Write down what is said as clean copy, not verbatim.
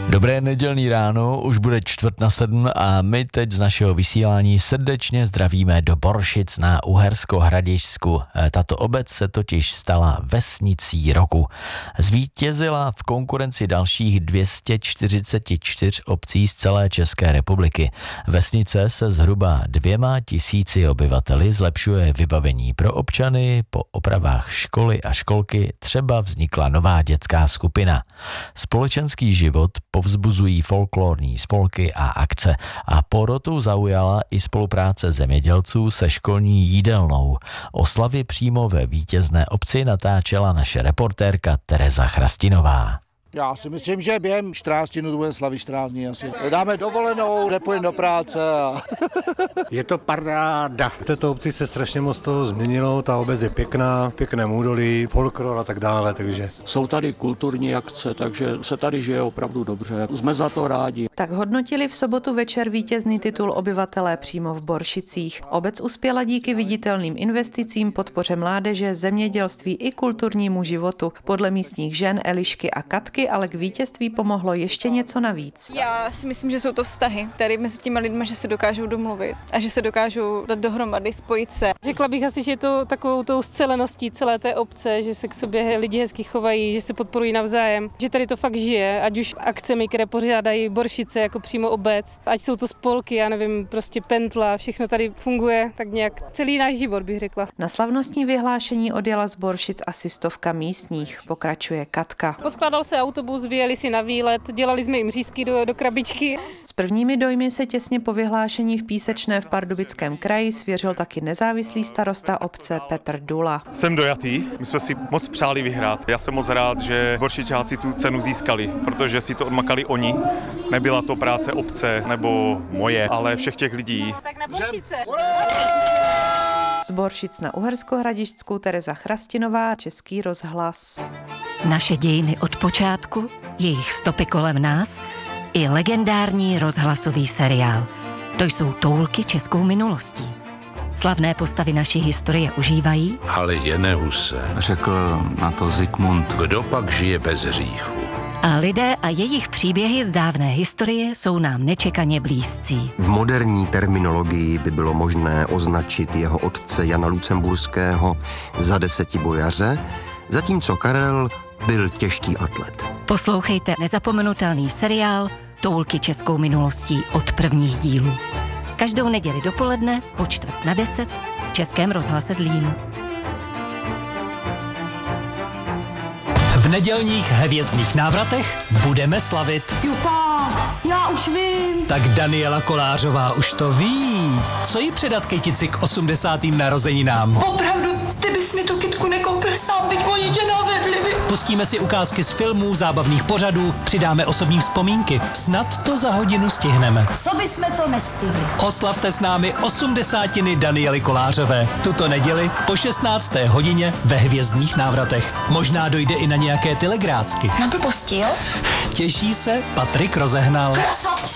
Dobré nedělní ráno, už bude 6:45 a my teď z našeho vysílání srdečně zdravíme do Boršic na Uhersko-Hradišťsku. Tato obec se totiž stala vesnicí roku. Zvítězila v konkurenci dalších 244 obcí z celé České republiky. Vesnice se zhruba 2 000 obyvateli zlepšuje vybavení pro občany, po opravách školy a školky třeba vznikla nová dětská skupina. Společenský život povzbuzují folklorní spolky a akce a porotu zaujala i spolupráce zemědělců se školní jídelnou. Oslavy přímo ve vítězné obci natáčela naše reportérka Tereza Chrastinová. Já si myslím, že během 14 dnů to bude slavit 14 dní asi. Dáme dovolenou, nepůjdeme do práce. Je to paráda. V této obci se strašně moc toho změnilo, ta obec je pěkná, pěkné údolí, folklor a tak dále, takže. Jsou tady kulturní akce, takže se tady žije opravdu dobře. Jsme za to rádi. Tak hodnotili v sobotu večer vítězný titul obyvatelé přímo v Boršicích. Obec uspěla díky viditelným investicím, podpoře mládeže, zemědělství i kulturnímu životu. Podle místních žen Elišky a Katky ale k vítězství pomohlo ještě něco navíc. Já si myslím, že jsou to vztahy tady mezi těmi lidmi, že se dokážou domluvit a že se dokážou dát dohromady, spojit se. Řekla bych asi, že je to takovou tou sceleností celé té obce, že se k sobě lidi hezky chovají, že se podporují navzájem, že tady to fakt žije, ať už akcemi, které pořádají Boršice jako přímo obec, ať jsou to spolky, já nevím, prostě Pentla, všechno tady funguje, tak nějak celý náš život bych řekla. Na slavnostní vyhlášení odjela z Boršic asi 100 místních, pokračuje Katka. Poskládal se autobus, vyjeli si na výlet, dělali jsme jim řízky do krabičky. S prvními dojmy se těsně po vyhlášení v Písečné v Pardubickém kraji svěřil taky nezávislý starosta obce Petr Dula. Jsem dojatý, my jsme si moc přáli vyhrát. Já jsem moc rád, že Boršičáci tu cenu získali, protože si to odmakali oni. Nebyla to práce obce nebo moje, ale všech těch lidí. Tak na Boršice. Z Boršic na Uhersko-Hradišťsku Tereza Chrastinová, Český rozhlas. Naše dějiny od počátku, jejich stopy kolem nás i legendární rozhlasový seriál. To jsou toulky českou minulostí. Slavné postavy naší historie užívají. Ale je nevuse, řekl na to Zikmund. Kdo pak žije bez hříchu? A lidé a jejich příběhy z dávné historie jsou nám nečekaně blízcí. V moderní terminologii by bylo možné označit jeho otce Jana Lucemburského za desetibojaře, zatímco Karel byl těžký atlet. Poslouchejte nezapomenutelný seriál Toulky českou minulostí od prvních dílů. Každou neděli dopoledne po 9:45 v Českém rozhlase Zlín. V nedělních hvězdných návratech budeme slavit. Juta, já už vím. Tak Daniela Kolářová už to ví. Co jí předat kytici k 80. narozeninám? Opravdu, ty bys mi tu kytku nekoupil sám, byť oni tě navedli. Pustíme si ukázky z filmů, zábavných pořadů, přidáme osobní vzpomínky. Snad to za hodinu stihneme. Co bysme to nestihli? Oslavte s námi 80. Daniely Kolářové. Tuto neděli po 16. hodině ve hvězdných návratech. Možná dojde i na nějaké telegrácky. Na blbosti, jo? Těší se Patrik Rozehnal. Krasavci!